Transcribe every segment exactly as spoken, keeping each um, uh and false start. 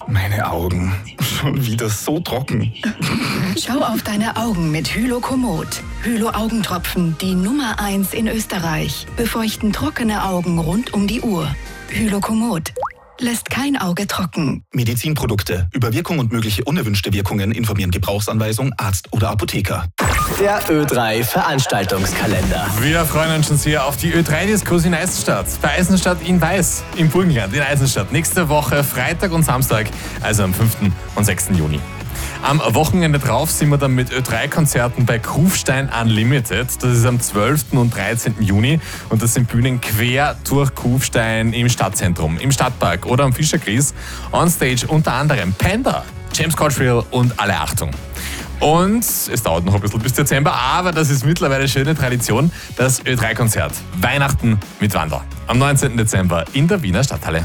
Meine Augen. Schon wieder so trocken. Schau auf deine Augen mit Hylokommod. Hylo-Augentropfen, die Nummer eins in Österreich. Befeuchten trockene Augen rund um die Uhr. Hylokommod. Lässt kein Auge trocken. Medizinprodukte. Über Wirkung und mögliche unerwünschte Wirkungen informieren Gebrauchsanweisung, Arzt oder Apotheker. Der Ö drei Veranstaltungskalender. Wir freuen uns schon sehr auf die Ö drei Diskus in Eisenstadt. Bei Eisenstadt in Weiß, im Burgenland, in Eisenstadt. Nächste Woche Freitag und Samstag, also am fünften und sechsten Juni. Am Wochenende drauf sind wir dann mit Ö drei Konzerten bei Kufstein Unlimited. Das ist am zwölften und dreizehnten Juni. Und das sind Bühnen quer durch Kufstein im Stadtzentrum, im Stadtpark oder am Fischerkries. On-Stage unter anderem Panda, James Cottrell und Alle Achtung. Und es dauert noch ein bisschen bis Dezember, aber das ist mittlerweile schöne Tradition, das Ö drei Konzert Weihnachten mit Wanda am neunzehnten Dezember in der Wiener Stadthalle.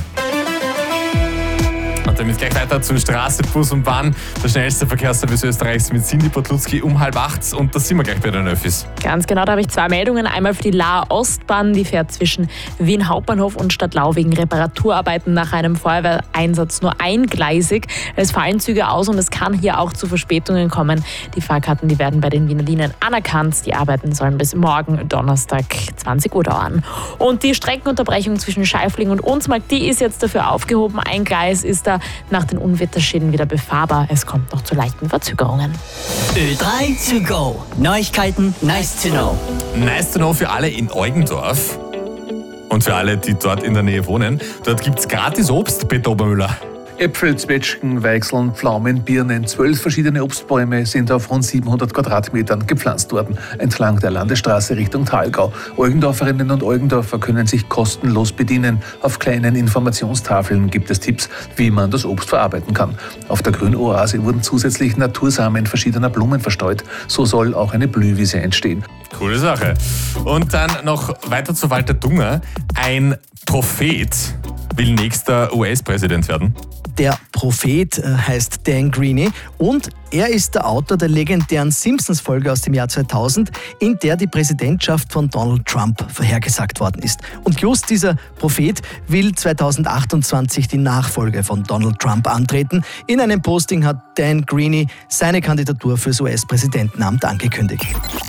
Und damit gleich weiter zu Straße, Bus und Bahn. Der schnellste Verkehrsservice Österreichs mit Cindy Potlutzki um halb acht. Und da sind wir gleich bei den Öffis. Ganz genau, da habe ich zwei Meldungen. Einmal für die Laer Ostbahn, die fährt zwischen Wien Hauptbahnhof und Stadtlau wegen Reparaturarbeiten nach einem Feuerwehreinsatz nur eingleisig. Es fallen Züge aus und es kann hier auch zu Verspätungen kommen. Die Fahrkarten, die werden bei den Wiener Linien anerkannt. Die Arbeiten sollen bis morgen Donnerstag zwanzig Uhr dauern. Und die Streckenunterbrechung zwischen Scheifling und Unsmark, die ist jetzt dafür aufgehoben. Ein Gleis ist da nach den Unwetterschäden wieder befahrbar. Es kommt noch zu leichten Verzögerungen. Ö drei to go. Neuigkeiten, nice to know. Nice to know für alle in Eugendorf und für alle, die dort in der Nähe wohnen. Dort gibt es gratis Obst, Peter Obermüller. Äpfel, Zwetschgen, Weichseln, Pflaumen, Birnen, zwölf verschiedene Obstbäume sind auf rund siebenhundert Quadratmetern gepflanzt worden, entlang der Landesstraße Richtung Thalgau. Eugendorferinnen und Eugendorfer können sich kostenlos bedienen. Auf kleinen Informationstafeln gibt es Tipps, wie man das Obst verarbeiten kann. Auf der Grünoase wurden zusätzlich Natursamen verschiedener Blumen verstreut. So soll auch eine Blühwiese entstehen. Coole Sache. Und dann noch weiter zu Walter Dunger. Ein Prophet will nächster U S-Präsident werden. Der Prophet heißt Dan Greaney und er ist der Autor der legendären Simpsons-Folge aus dem Jahr zweitausend, in der die Präsidentschaft von Donald Trump vorhergesagt worden ist. Und just dieser Prophet will zweitausendachtundzwanzig die Nachfolge von Donald Trump antreten. In einem Posting hat Dan Greaney seine Kandidatur fürs U S-Präsidentenamt angekündigt.